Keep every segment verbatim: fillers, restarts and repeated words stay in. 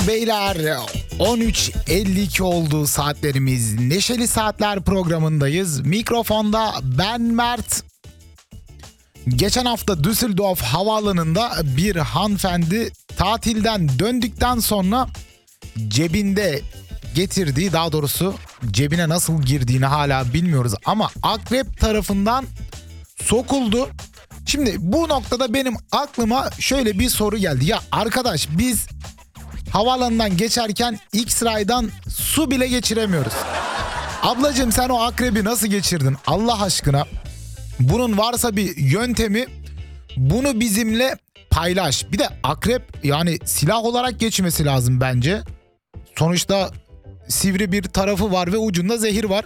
beyler, on üç elli iki oldu saatlerimiz. Neşeli Saatler programındayız. Mikrofonda ben Mert. Geçen hafta Düsseldorf havaalanında bir hanımefendi tatilden döndükten sonra cebinde getirdiği, daha doğrusu cebine nasıl girdiğini hala bilmiyoruz ama akrep tarafından sokuldu. Şimdi bu noktada benim aklıma şöyle bir soru geldi. Ya arkadaş, biz havaalanından geçerken X-Ray'dan su bile geçiremiyoruz. Ablacığım, sen o akrebi nasıl geçirdin Allah aşkına? Bunun varsa bir yöntemi, bunu bizimle paylaş. Bir de akrep yani silah olarak geçmesi lazım bence. Sonuçta sivri bir tarafı var ve ucunda zehir var.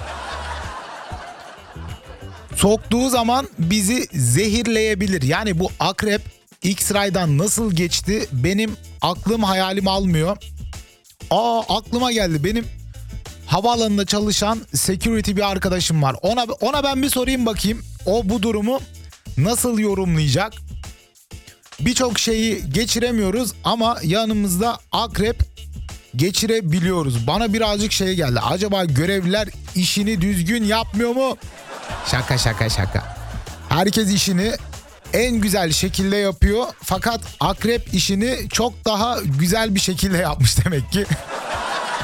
Soktuğu zaman bizi zehirleyebilir. Yani bu akrep X-Ray'dan nasıl geçti benim aklım hayalim almıyor. Aa, aklıma geldi, benim havaalanında çalışan security bir arkadaşım var. Ona ona ben bir sorayım bakayım. O bu durumu nasıl yorumlayacak? Birçok şeyi geçiremiyoruz ama yanımızda akrep geçirebiliyoruz. Bana birazcık şey geldi. Acaba görevliler işini düzgün yapmıyor mu? Şaka şaka şaka. Herkes işini en güzel şekilde yapıyor. Fakat akrep işini çok daha güzel bir şekilde yapmış demek ki.